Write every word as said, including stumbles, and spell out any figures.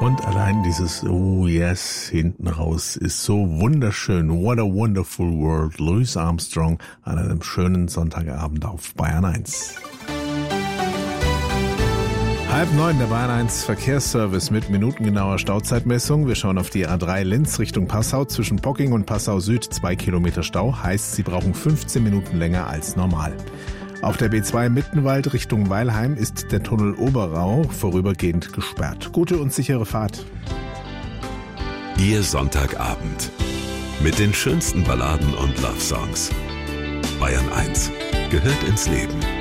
Und allein dieses Oh yes hinten raus ist so wunderschön. What a wonderful world. Louis Armstrong an einem schönen Sonntagabend auf Bayern eins. Halb neun, der Bayern eins Verkehrsservice mit minutengenauer Stauzeitmessung. Wir schauen auf die A drei Linz Richtung Passau. Zwischen Pocking und Passau Süd zwei Kilometer Stau. Heißt, Sie brauchen fünfzehn Minuten länger als normal. Auf der B zwei Mittenwald Richtung Weilheim ist der Tunnel Oberrau vorübergehend gesperrt. Gute und sichere Fahrt. Ihr Sonntagabend mit den schönsten Balladen und Love-Songs. Bayern eins gehört ins Leben.